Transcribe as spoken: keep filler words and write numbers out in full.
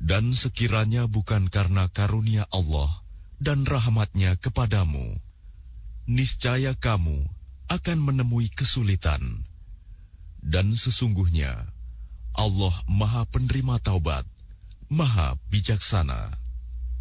Dan sekiranya bukan karena karunia Allah dan rahmat-Nya kepadamu, niscaya kamu akan menemui kesulitan. Dan sesungguhnya Allah Maha Penerima Taubat, Maha Bijaksana.